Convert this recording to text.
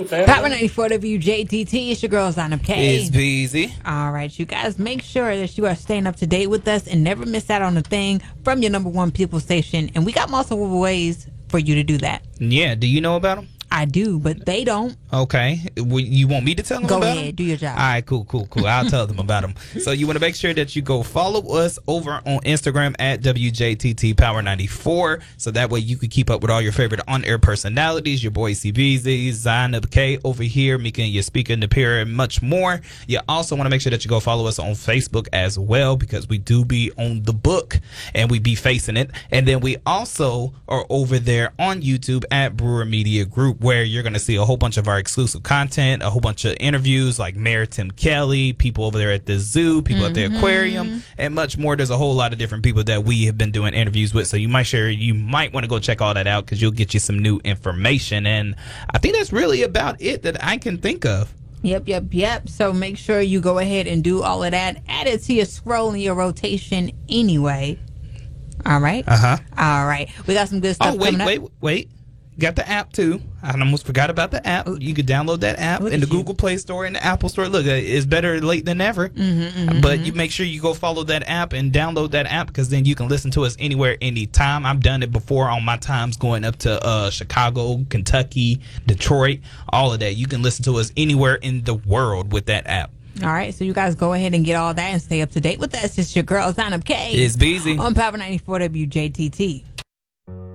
Power 94 WJTT. It's your girl, Zainab K. It's Beezy. All right, you guys, make sure that you are staying up to date with us and never miss out on a thing from your number one people station. And we got multiple ways for you to do that. Yeah, do you know about them? I do, but they don't. Okay. You want me to tell them Go about ahead, them? do your job. All right, cool. I'll tell them about them. So you want to make sure that you go follow us over on Instagram at WJTT Power 94. So that way you can keep up with all your favorite on-air personalities, your boy CBZ, Zainab K over here, Mika and your speaker, Napira, and much more. You also want to make sure that you go follow us on Facebook as well, because we do be on the book and we be facing it. And then we also are over there on YouTube at Brewer Media Group, where you're going to see a whole bunch of our exclusive content, a whole bunch of interviews like Mayor Tim Kelly, people over there at the zoo, people at the aquarium, and much more. There's a whole lot of different people that we have been doing interviews with, so you might want to go check all that out, because you'll get you some new information. And I think that's really about it that I can think of. Yep. So make sure you go ahead and do all of that. Add it to your scroll and your rotation anyway. All right? All right. We got some good stuff coming up. Wait. Got the app too. I almost forgot about the app. You could download that app in the Google Play Store and the Apple Store. Look, it's better late than never. But you make sure you go follow that app and download that app, because then you can listen to us anywhere, anytime. I've done it before on my times going up to Chicago, Kentucky, Detroit, all of that. You can listen to us anywhere in the world with that app. All right, so you guys go ahead and get all that and stay up to date with us. It's your girl, Zainab K. It's Beezy on Power 94 WJTT.